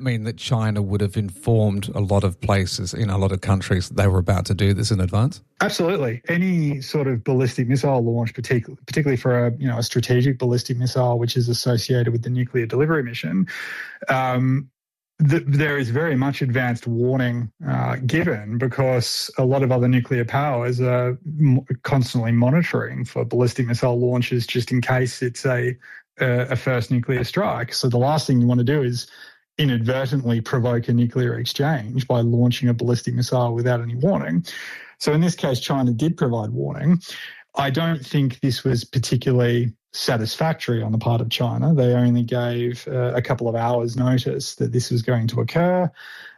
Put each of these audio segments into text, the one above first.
that mean that China would have informed a lot of places, a lot of countries, that they were about to do this in advance? Absolutely. Any sort of ballistic missile launch, particularly for a strategic ballistic missile, which is associated with the nuclear delivery mission, there is very much advanced warning given, because a lot of other nuclear powers are constantly monitoring for ballistic missile launches just in case it's a first nuclear strike. So the last thing you want to do is inadvertently provoke a nuclear exchange by launching a ballistic missile without any warning. So in this case, China did provide warning. I don't think this was particularly satisfactory on the part of China. They only gave a couple of hours notice that this was going to occur.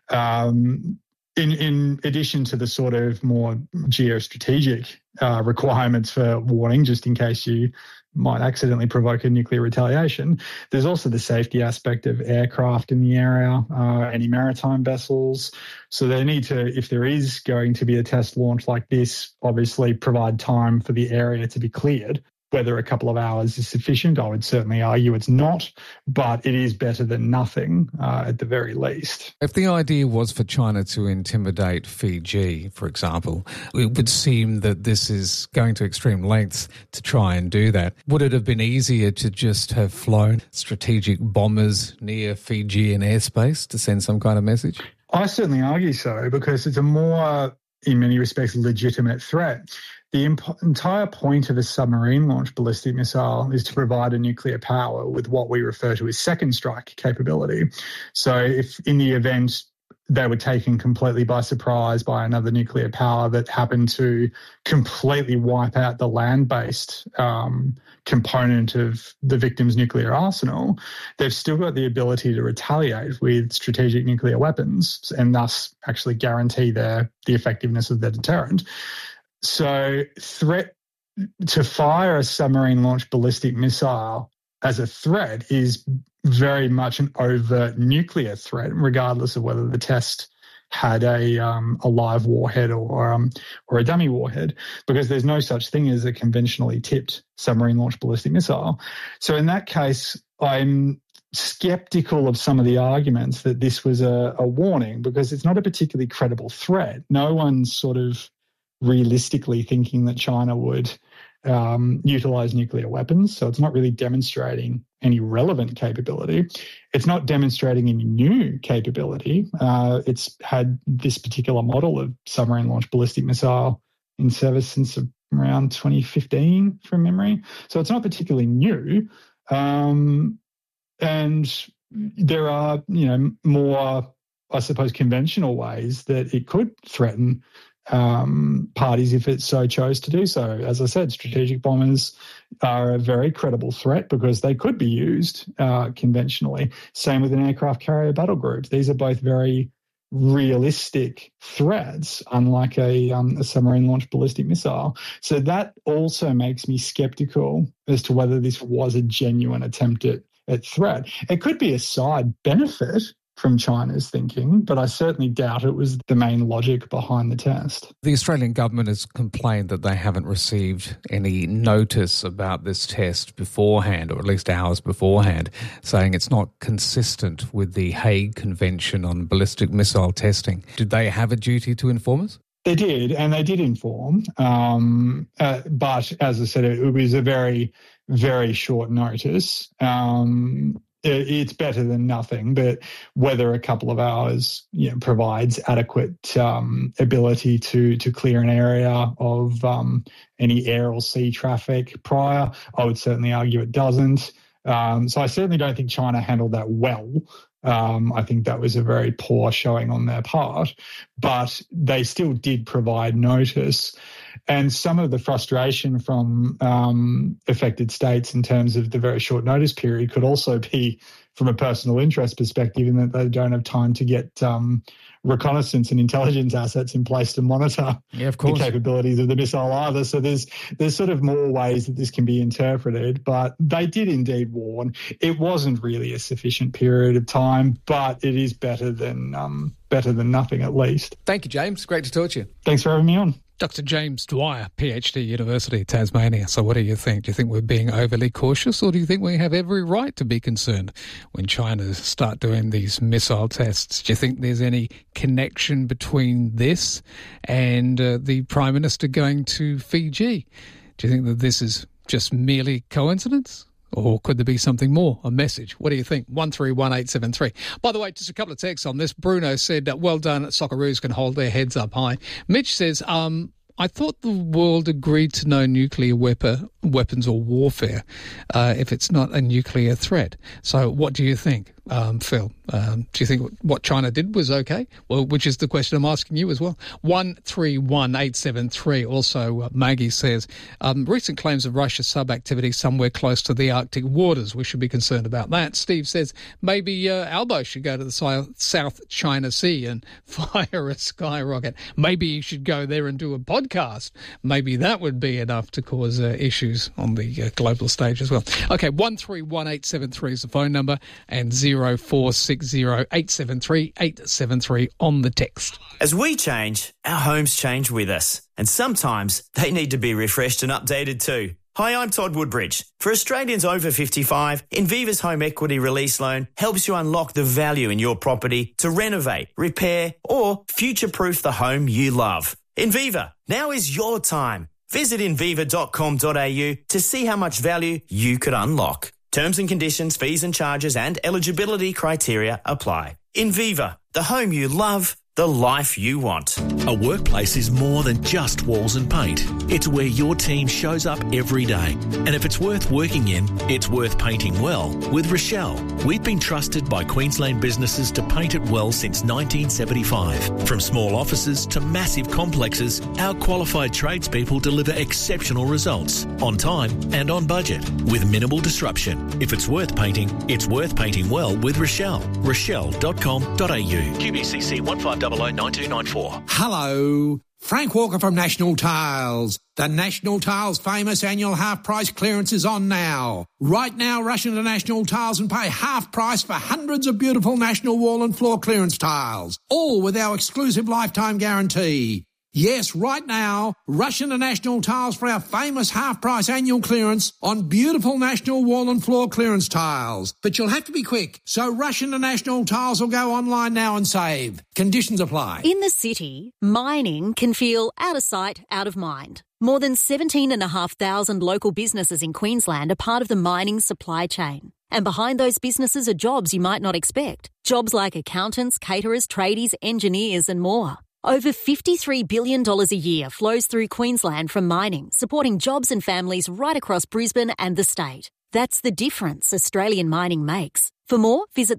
In addition to the sort of more geostrategic requirements for warning, just in case you might accidentally provoke a nuclear retaliation, there's also the safety aspect of aircraft in the area, any maritime vessels. So they need to, if there is going to be a test launch like this, obviously provide time for the area to be cleared. Whether a couple of hours is sufficient, I would certainly argue it's not, but it is better than nothing at the very least. If the idea was for China to intimidate Fiji, for example, it would seem that this is going to extreme lengths to try and do that. Would it have been easier to just have flown strategic bombers near Fijian airspace to send some kind of message? I certainly argue so, because it's a more, in many respects, legitimate threat. The entire point of a submarine-launched ballistic missile is to provide a nuclear power with what we refer to as second strike capability. So if in the event they were taken completely by surprise by another nuclear power that happened to completely wipe out the land-based component of the victim's nuclear arsenal, they've still got the ability to retaliate with strategic nuclear weapons and thus actually guarantee the effectiveness of their deterrent. So threat to fire a submarine-launched ballistic missile as a threat is very much an overt nuclear threat, regardless of whether the test had a live warhead or a dummy warhead, because there's no such thing as a conventionally tipped submarine-launched ballistic missile. So in that case, I'm skeptical of some of the arguments that this was a warning, because it's not a particularly credible threat. No one's sort of realistically thinking that China would utilize nuclear weapons. So it's not really demonstrating any relevant capability. It's not demonstrating any new capability. It's had this particular model of submarine-launched ballistic missile in service since around 2015, from memory. So it's not particularly new. And there are, more, I suppose, conventional ways that it could threaten parties if it so chose to do so. As I said, strategic bombers are a very credible threat because they could be used conventionally. Same with an aircraft carrier battle group. These are both very realistic threats, unlike a submarine-launched ballistic missile. So that also makes me skeptical as to whether this was a genuine attempt at threat. It could be a side benefit from China's thinking, but I certainly doubt it was the main logic behind the test. The Australian government has complained that they haven't received any notice about this test beforehand, or at least hours beforehand, saying it's not consistent with the Hague Convention on Ballistic Missile Testing. Did they have a duty to inform us? They did, and they did inform. But as I said, it was a very, very short notice. It's better than nothing, but whether a couple of hours provides adequate ability to clear an area of any air or sea traffic prior, I would certainly argue it doesn't. So I certainly don't think China handled that well. I think that was a very poor showing on their part, but they still did provide notice. And some of the frustration from affected states in terms of the very short notice period could also be from a personal interest perspective, in that they don't have time to get reconnaissance and intelligence assets in place to monitor the capabilities of the missile either. So there's sort of more ways that this can be interpreted, but they did indeed warn. It wasn't really a sufficient period of time, but it is better than nothing, at least. Thank you, James. Great to talk to you. Thanks for having me on. Dr. James Dwyer, PhD, University of Tasmania. So what do you think? Do you think we're being overly cautious, or do you think we have every right to be concerned when China start doing these missile tests? Do you think there's any connection between this and the Prime Minister going to Fiji? Do you think that this is just merely coincidence? Or could there be something more, a message? What do you think? 131873. By the way, just a couple of texts on this. Bruno said, well done, Socceroos can hold their heads up high. Mitch says, I thought the world agreed to no nuclear weapons or warfare if it's not a nuclear threat. So what do you think, Phil? Do you think what China did was okay? Well, which is the question I'm asking you as well. 131873. Also, Maggie says, recent claims of Russia sub-activity somewhere close to the Arctic waters. We should be concerned about that. Steve says, maybe Albo should go to the South China Sea and fire a skyrocket. Maybe he should go there and do a podcast. Maybe that would be enough to cause issues on the global stage as well. Okay, 131873 is the phone number, and 0460873873 on the text. As we change, our homes change with us. And sometimes they need to be refreshed and updated too. Hi, I'm Todd Woodbridge. For Australians over 55, Inviva's Home Equity Release Loan helps you unlock the value in your property to renovate, repair, or future-proof the home you love. Inviva, now is your time. Visit inviva.com.au to see how much value you could unlock. Terms and conditions, fees and charges and eligibility criteria apply. Inviva, the home you love, the life you want. A workplace is more than just walls and paint. It's where your team shows up every day. And if it's worth working in, it's worth painting well with Rochelle. We've been trusted by Queensland businesses to paint it well since 1975. From small offices to massive complexes, our qualified tradespeople deliver exceptional results on time and on budget with minimal disruption. If it's worth painting well with Rochelle. Rochelle.com.au. QBCC 15009294. Hello, Frank Walker from National Tiles. The National Tiles famous annual half price clearance is on now. Right now, rush into National Tiles and pay half price for hundreds of beautiful National wall and floor clearance tiles, all with our exclusive lifetime guarantee. Yes, right now, rush into National Tiles for our famous half-price annual clearance on beautiful National wall and floor clearance tiles. But you'll have to be quick, so rush into National Tiles or go online now and save. Conditions apply. In the city, mining can feel out of sight, out of mind. More than 17,500 local businesses in Queensland are part of the mining supply chain. And behind those businesses are jobs you might not expect. Jobs like accountants, caterers, tradies, engineers and more. Over $53 billion a year flows through Queensland from mining, supporting jobs and families right across Brisbane and the state. That's the difference Australian mining makes. For more, visit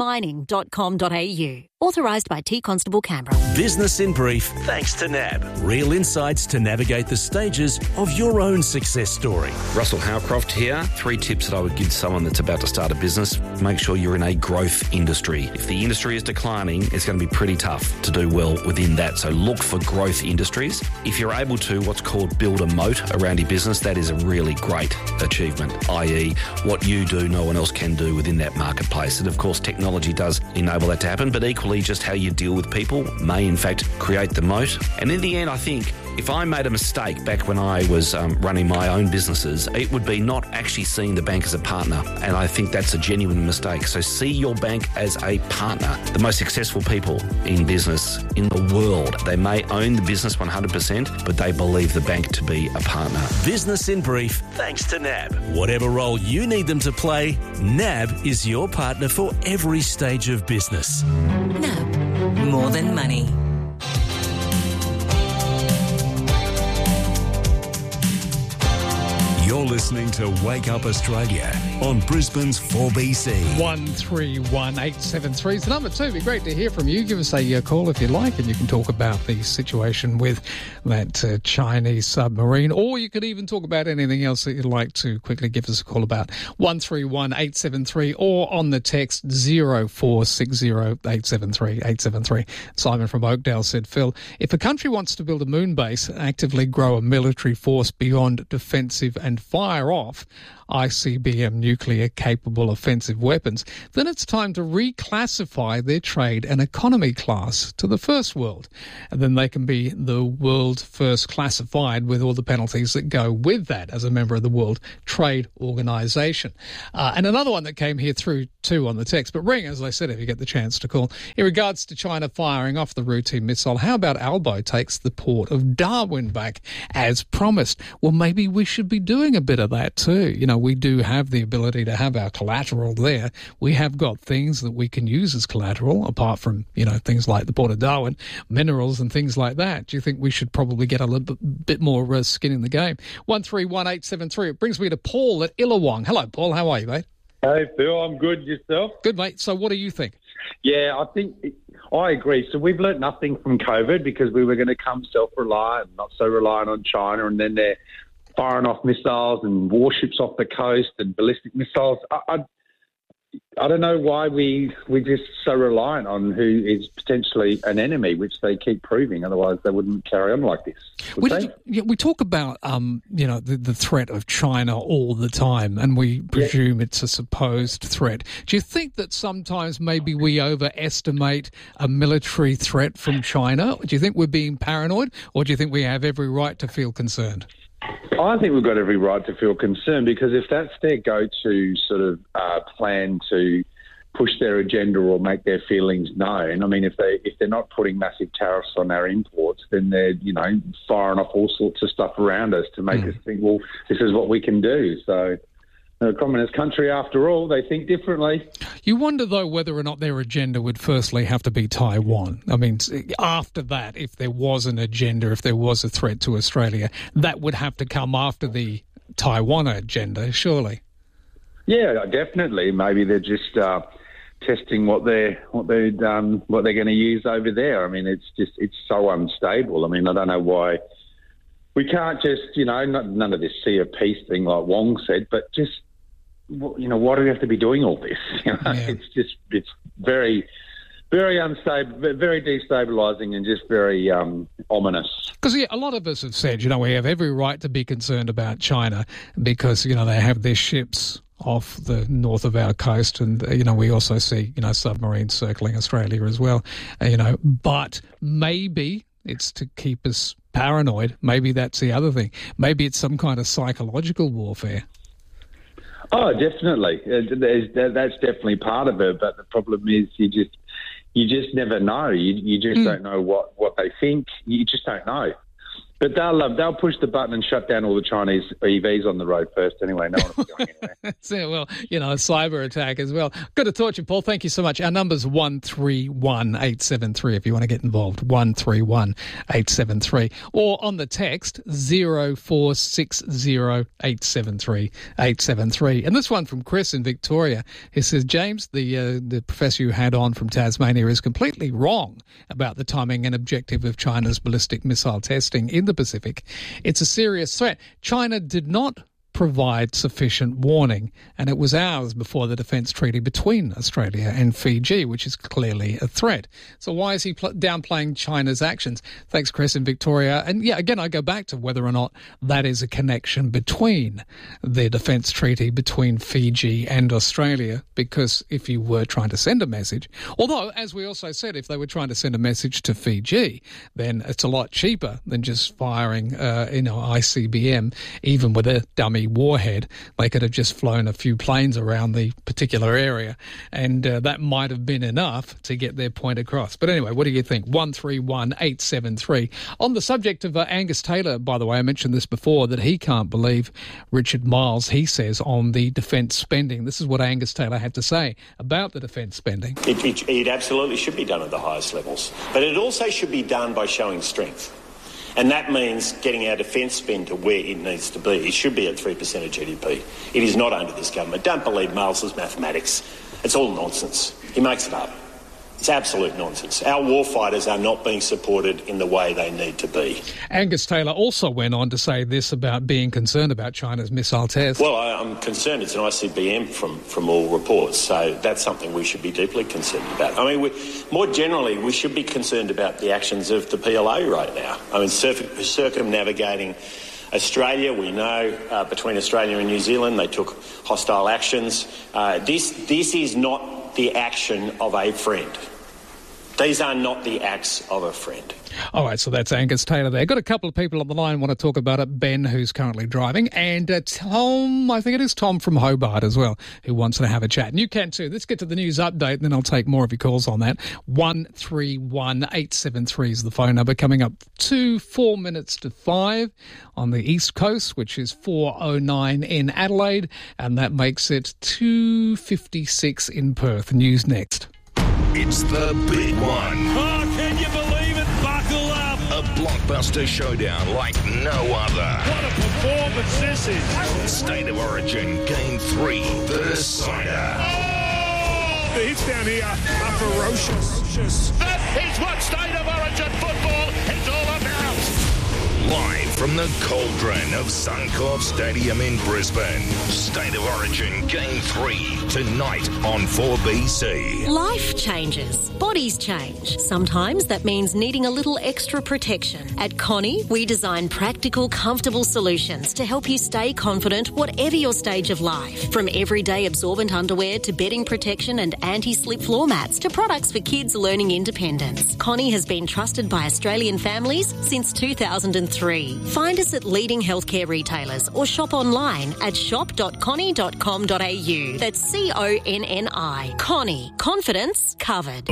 that'smining.com.au. Authorised by T Constable Canberra. Business in Brief, thanks to NAB. Real insights to navigate the stages of your own success story. Russell Howcroft here. 3 tips that I would give someone that's about to start a business. Make sure you're in a growth industry. If the industry is declining, it's going to be pretty tough to do well within that. So look for growth industries. If you're able to, what's called build a moat around your business, that is a really great achievement, i.e. what you do, no one else can do within that marketplace. And of course, technology does enable that to happen, but equally just how you deal with people may in fact create the moat. And in the end, I think if I made a mistake back when I was running my own businesses, it would be not actually seeing the bank as a partner. And I think that's a genuine mistake. So see your bank as a partner. The most successful people in business in the world, they may own the business 100%, but they believe the bank to be a partner. Business in Brief, thanks to NAB. Whatever role you need them to play, NAB is your partner for every stage of business. NAB, more than money. You're listening to Wake Up Australia on Brisbane's 4BC. 131873 is the number too. It'd be great to hear from you. Give us a call if you like, and you can talk about the situation with that Chinese submarine, or you could even talk about anything else that you'd like to quickly give us a call about. 131873 or on the text 0460873873. Simon from Oakdale said, Phil, if a country wants to build a moon base, actively grow a military force beyond defensive and fire off ICBM nuclear-capable offensive weapons, then it's time to reclassify their trade and economy class to the first world. And then they can be the world first classified with all the penalties that go with that as a member of the World Trade Organization. And another one that came here through too on the text, but ring, as I said, if you get the chance to call. In regards to China firing off the routine missile, how about Albo takes the port of Darwin back as promised? Well, maybe we should be doing a bit of that too. You know, we do have the ability to have our collateral there. We have got things that we can use as collateral, apart from, you know, things like the port of Darwin, minerals and things like that. Do you think we should probably get a little bit more skin in the game? 131873. It brings me to Paul at Illawong. Hello, Paul. How are you, mate? Hey, Phil. I'm good. Yourself? Good, mate. So what do you think? Yeah, I agree. So we've learnt nothing from COVID because we were going to come self-reliant, not so reliant on China, and then they're firing off missiles and warships off the coast and ballistic missiles. I don't know why we're just so reliant on who is potentially an enemy, which they keep proving. Otherwise, they wouldn't carry on like this. We talk about the threat of China all the time, and we presume it's a supposed threat. Do you think that sometimes maybe we overestimate a military threat from China? Do you think we're being paranoid, or do you think we have every right to feel concerned? I think we've got every right to feel concerned, because if that's their go-to sort of plan to push their agenda or make their feelings known, I mean, if they're not putting massive tariffs on our imports, then they're, you know, firing off all sorts of stuff around us to make us think, well, this is what we can do. So, a communist country, after all, they think differently. You wonder, though, whether or not their agenda would firstly have to be Taiwan. I mean, after that, if there was an agenda, if there was a threat to Australia, that would have to come after the Taiwan agenda, surely. Yeah, definitely. Maybe they're just testing what they're going to use over there. I mean, it's so unstable. I mean, I don't know why we can't just, you know, none of this sea of peace thing like Wong said, but just, you know, why do we have to be doing all this? You know, it's very, very unstable, very destabilising, and just very ominous. Because a lot of us have said, you know, we have every right to be concerned about China because, you know, they have their ships off the north of our coast, and you know, we also see, you know, submarines circling Australia as well. You know, but maybe it's to keep us paranoid. Maybe that's the other thing. Maybe it's some kind of psychological warfare. Oh, definitely. That's definitely part of it. But the problem is, you just never know. You just don't know what they think. You just don't know. But they'll push the button and shut down all the Chinese EVs on the road first anyway. No one will be going anywhere. That's it. Well, you know, a cyber attack as well. Good to talk to you, Paul. Thank you so much. Our number's 131873 if you want to get involved. 131873. Or on the text 0460873873. And this one from Chris in Victoria. He says, James, the professor you had on from Tasmania is completely wrong about the timing and objective of China's ballistic missile testing in the Pacific. It's a serious threat. China did not provide sufficient warning, and it was hours before the defence treaty between Australia and Fiji, which is clearly a threat. So why is he downplaying China's actions? Thanks, Chris in Victoria. And yeah, again, I go back to whether or not that is a connection between the defence treaty between Fiji and Australia, because if you were trying to send a message, although, as we also said, if they were trying to send a message to Fiji, then it's a lot cheaper than just firing, ICBM, even with a dummy warhead. They could have just flown a few planes around the particular area, and that might have been enough to get their point across. But anyway, what do you think? 131873. On the subject of Angus Taylor, by the way, I mentioned this before, that he can't believe Richard Marles, he says, on the defence spending. This is what Angus Taylor had to say about the defence spending. It absolutely should be done at the highest levels, but it also should be done by showing strength. And that means getting our defence spend to where it needs to be. It should be at 3% of GDP. It is not under this government. Don't believe Marles's mathematics. It's all nonsense. He makes it up. It's absolute nonsense. Our warfighters are not being supported in the way they need to be. Angus Taylor also went on to say this about being concerned about China's missile test. Well, I'm concerned it's an ICBM from all reports, so that's something we should be deeply concerned about. I mean, more generally, we should be concerned about the actions of the PLA right now. I mean, circumnavigating Australia, we know between Australia and New Zealand, they took hostile actions. This is not the action of a friend. These are not the acts of a friend. All right, so that's Angus Taylor there. Got a couple of people on the line want to talk about it. Ben, who's currently driving, and Tom, I think it is Tom from Hobart as well, who wants to have a chat. And you can too. Let's get to the news update, and then I'll take more of your calls on that. 131873 is the phone number. Coming up to 4 minutes to 5 on the East Coast, which is 4:09 in Adelaide, and that makes it 2:56 in Perth. News next. It's the big one. Oh, can you believe it? Buckle up. A blockbuster showdown like no other. What a performance this is. State of Origin, Game 3, the decider. Oh, the hits down here are ferocious. That is what State of Origin football is all about. Live from the cauldron of Suncorp Stadium in Brisbane. State of Origin Game 3 tonight on 4BC. Life changes. Bodies change. Sometimes that means needing a little extra protection. At Connie, we design practical, comfortable solutions to help you stay confident whatever your stage of life. From everyday absorbent underwear to bedding protection and anti-slip floor mats to products for kids learning independence. Connie has been trusted by Australian families since 2003. Find us at leading healthcare retailers or shop online at shop.connie.com.au. That's CONNI. Connie. Confidence covered.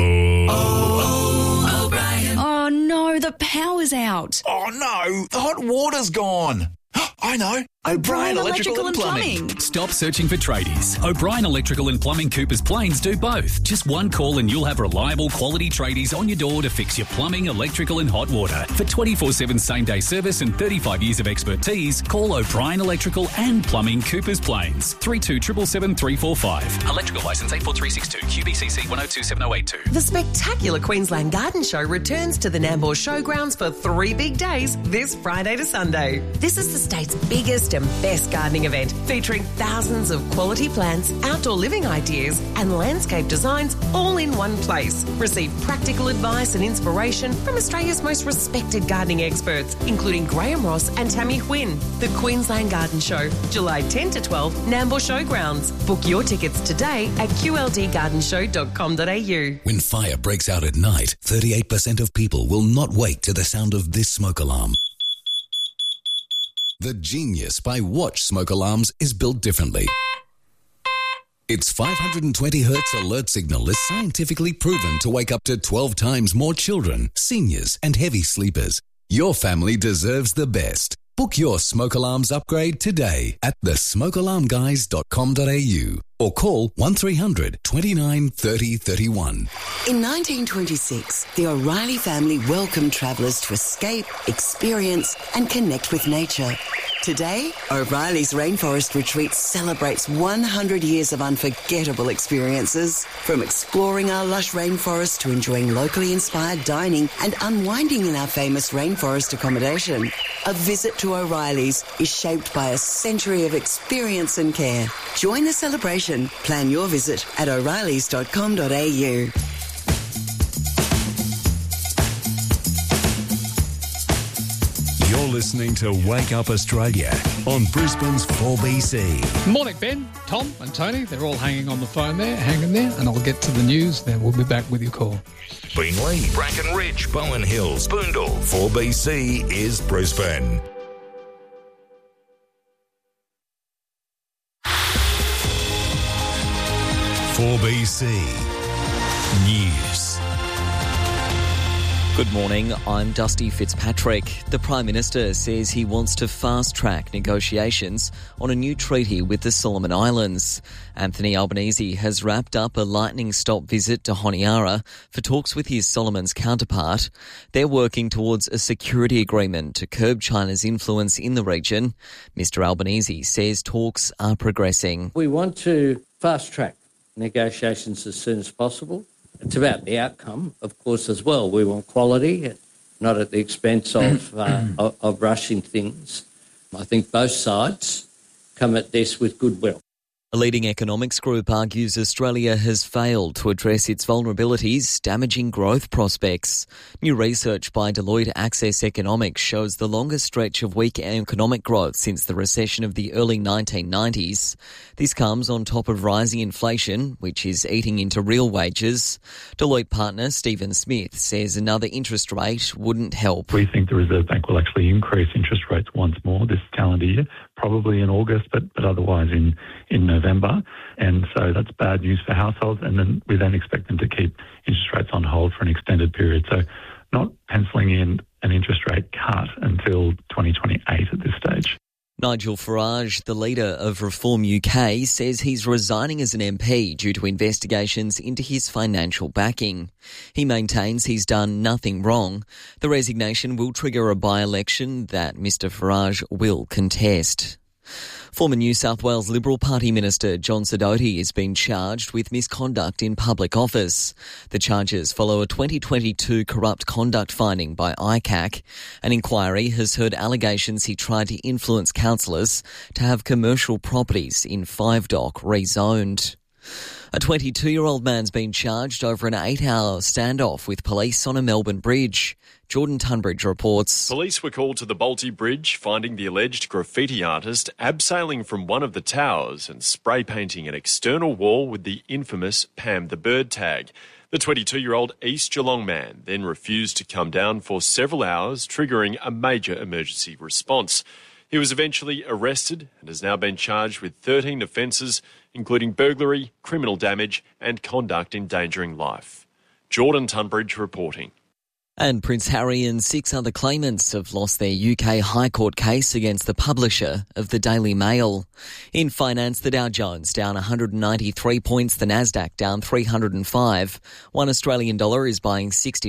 O'Brien. Oh no, the power's out. Oh no, the hot water's gone. I know. O'Brien Electrical and Plumbing. Stop searching for tradies. O'Brien Electrical and Plumbing Coopers Plains do both. Just one call and you'll have reliable quality tradies on your door to fix your plumbing, electrical and hot water. For 24/7 same-day service and 35 years of expertise, call O'Brien Electrical and Plumbing Coopers Plains. 3277 345. Electrical licence 84362 QBCC 102782. The spectacular Queensland Garden Show returns to the Nambour Showgrounds for 3 big days this Friday to Sunday. This is the state's biggest and best gardening event, featuring thousands of quality plants, outdoor living ideas and landscape designs all in one place. Receive practical advice and inspiration from Australia's most respected gardening experts, including Graham Ross and Tammy Huynh. The Queensland Garden Show, July 10 to 12, Nambour Showgrounds. Book your tickets today at qldgardenshow.com.au. When fire breaks out at night, 38% of people will not wake to the sound of this smoke alarm. The genius by Watch smoke alarms is built differently. Its 520 Hz alert signal is scientifically proven to wake up to 12 times more children, seniors and heavy sleepers. Your family deserves the best. Book your smoke alarms upgrade today at thesmokealarmguys.com.au or call 1300 29 30 31. In 1926, the O'Reilly family welcomed travellers to escape, experience and connect with nature. Today, O'Reilly's Rainforest Retreat celebrates 100 years of unforgettable experiences. From exploring our lush rainforest to enjoying locally inspired dining and unwinding in our famous rainforest accommodation. A visit to O'Reilly's is shaped by a century of experience and care. Join the celebration. Plan your visit at o'reillys.com.au. You're listening to Wake Up Australia on Brisbane's 4BC. Morning, Ben, Tom and Tony. They're all hanging on the phone there, hanging there, and I'll get to the news, then we'll be back with your call. Beenleigh, Brackenridge, Bowen Hills, Boondall. 4BC is Brisbane. .4BC News. Good morning, I'm Dusty Fitzpatrick. The Prime Minister says he wants to fast-track negotiations on a new treaty with the Solomon Islands. Anthony Albanese has wrapped up a lightning-stop visit to Honiara for talks with his Solomons counterpart. They're working towards a security agreement to curb China's influence in the region. Mr Albanese says talks are progressing. We want to fast-track negotiations as soon as possible. It's about the outcome, of course, as well. We want quality, not at the expense of rushing things. I think both sides come at this with goodwill. A leading economics group argues Australia has failed to address its vulnerabilities, damaging growth prospects. New research by Deloitte Access Economics shows the longest stretch of weak economic growth since the recession of the early 1990s. This comes on top of rising inflation, which is eating into real wages. Deloitte partner Stephen Smith says another interest rate wouldn't help. We think the Reserve Bank will actually increase interest rates once more this calendar year, probably in August, but otherwise in November. And so that's bad news for households. And then we then expect them to keep interest rates on hold for an extended period. So not penciling in an interest rate cut until 2028 at this stage. Nigel Farage, the leader of Reform UK, says he's resigning as an MP due to investigations into his financial backing. He maintains he's done nothing wrong. The resignation will trigger a by-election that Mr Farage will contest. Former New South Wales Liberal Party Minister John Sidoti has been charged with misconduct in public office. The charges follow a 2022 corrupt conduct finding by ICAC. An inquiry has heard allegations he tried to influence councillors to have commercial properties in 5 Dock rezoned. A 22-year-old man's been charged over an 8-hour standoff with police on a Melbourne bridge. Jordan Tunbridge reports. Police were called to the Bolte Bridge, finding the alleged graffiti artist abseiling from one of the towers and spray painting an external wall with the infamous Pam the Bird tag. The 22-year-old East Geelong man then refused to come down for several hours, triggering a major emergency response. He was eventually arrested and has now been charged with 13 offences, including burglary, criminal damage and conduct endangering life. Jordan Tunbridge reporting. And Prince Harry and 6 other claimants have lost their UK High Court case against the publisher of the Daily Mail. In finance, the Dow Jones down 193 points, the Nasdaq down 305. $1 Australian dollar is buying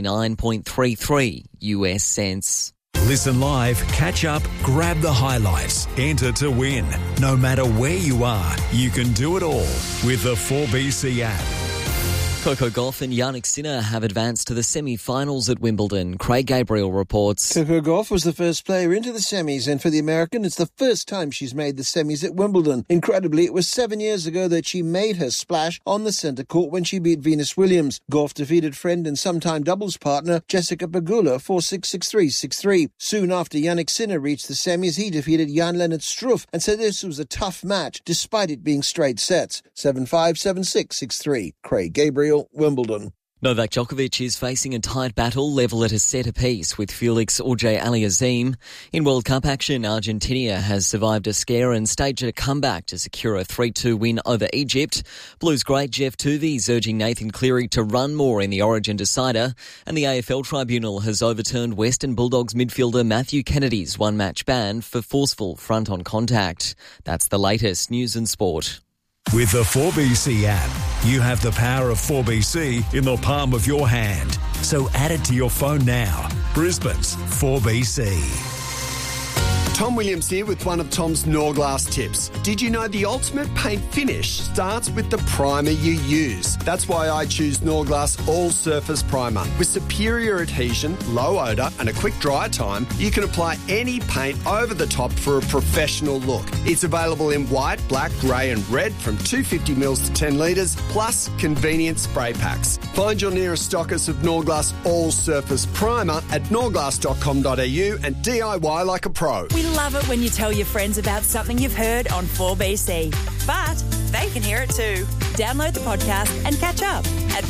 69.33 US cents. Listen live, catch up, grab the highlights, enter to win. No matter where you are, you can do it all with the 4BC app. Coco Gauff and Jannik Sinner have advanced to the semi-finals at Wimbledon. Craig Gabriel reports. Coco Gauff was the first player into the semis, and for the American, it's the first time she's made the semis at Wimbledon. Incredibly, it was 7 years ago that she made her splash on the centre court when she beat Venus Williams. Gauff defeated friend and sometime doubles partner Jessica Pegula 4-6, 6-3, 6-3. Soon after Jannik Sinner reached the semis, he defeated Jan-Lennard Struff and said this was a tough match, despite it being straight sets. 7-5, 7-6, 6-3. Craig Gabriel, Wimbledon. Novak Djokovic is facing a tight battle level at a set apiece with Felix Auger-Aliassime. In World Cup action, Argentina has survived a scare and staged a comeback to secure a 3-2 win over Egypt. Blues great Jeff Tuvey is urging Nathan Cleary to run more in the Origin decider, and the AFL Tribunal has overturned Western Bulldogs midfielder Matthew Kennedy's one-match ban for forceful front-on contact. That's the latest news and sport. With the 4BC app, you have the power of 4BC in the palm of your hand. So add it to your phone now. Brisbane's 4BC. Tom Williams here with one of Tom's Norglass tips. Did you know the ultimate paint finish starts with the primer you use? That's why I choose Norglass All Surface Primer. With superior adhesion, low odour and a quick dry time, you can apply any paint over the top for a professional look. It's available in white, black, grey and red from 250 mils to 10 litres, plus convenient spray packs. Find your nearest stockist of Norglass All Surface Primer at norglass.com.au and DIY like a pro. We love it when you tell your friends about something you've heard on 4BC. But they can hear it too. Download the podcast and catch up at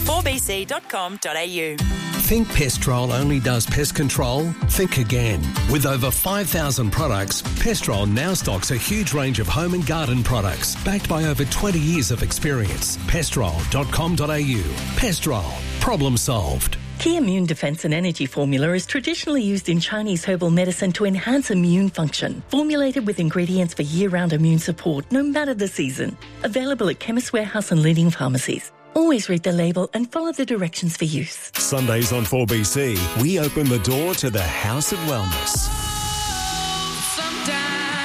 4bc.com.au. Think Pestrol only does pest control? Think again. With over 5,000 products, Pestrol now stocks a huge range of home and garden products, backed by over 20 years of experience. Pestrol.com.au. Pestrol. Problem solved. Key Immune Defense and Energy Formula is traditionally used in Chinese herbal medicine to enhance immune function. Formulated with ingredients for year-round immune support, no matter the season. Available at Chemist Warehouse and leading pharmacies. Always read the label and follow the directions for use. Sundays on 4BC, we open the door to the House of Wellness. Sometimes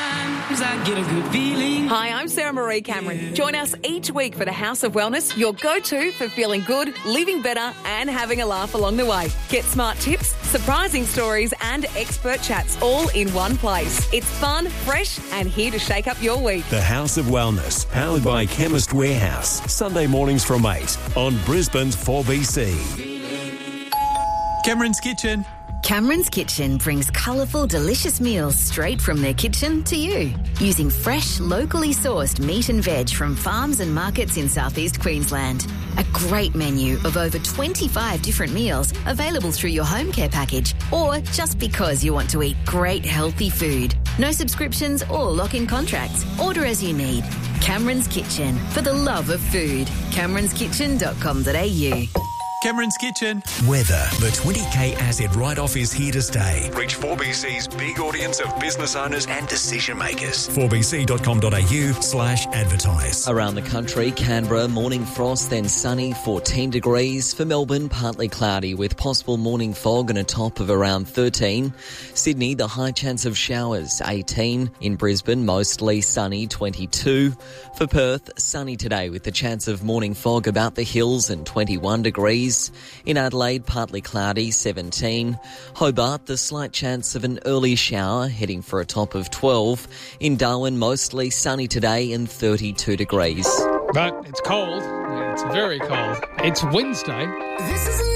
I get a good feeling. Hi, I'm Sarah Marie Cameron. Join us each week for the House of Wellness, your go-to for feeling good, living better and having a laugh along the way. Get smart tips, surprising stories and expert chats all in one place. It's fun, fresh and here to shake up your week. The House of Wellness, powered by Chemist Warehouse. Sunday mornings from 8 on Brisbane's 4BC. Cameron's Kitchen. Cameron's Kitchen brings colourful, delicious meals straight from their kitchen to you. Using fresh, locally sourced meat and veg from farms and markets in southeast Queensland. A great menu of over 25 different meals available through your home care package or just because you want to eat great, healthy food. No subscriptions or lock-in contracts. Order as you need. Cameron's Kitchen, for the love of food. CameronsKitchen.com.au. Cameron's Kitchen. Weather. The 20K asset write-off is here to stay. Reach 4BC's big audience of business owners and decision makers. 4bc.com.au/advertise. Around the country, Canberra, morning frost, then sunny, 14 degrees. For Melbourne, partly cloudy with possible morning fog and a top of around 13. Sydney, the high chance of showers, 18. In Brisbane, mostly sunny, 22. For Perth, sunny today with the chance of morning fog about the hills and 21 degrees. In Adelaide, partly cloudy, 17. Hobart, the slight chance of an early shower, heading for a top of 12. In Darwin, mostly sunny today and 32 degrees. But it's cold. It's very cold. It's Wednesday. This is